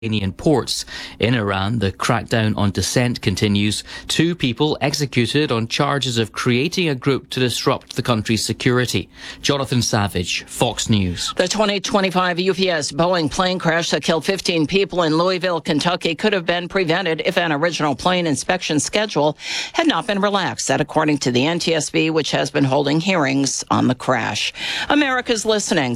Iranian ports. In Iran, the crackdown on dissent continues. 2 people executed on charges of creating a group to disrupt the country's security. Jonathan Savage, Fox News. The 2025 UPS Boeing plane crash that killed 15 people in Louisville, Kentucky could have been prevented if an original plane inspection schedule had not been relaxed. That according to the NTSB, which has been holding hearings on the crash. America's listening.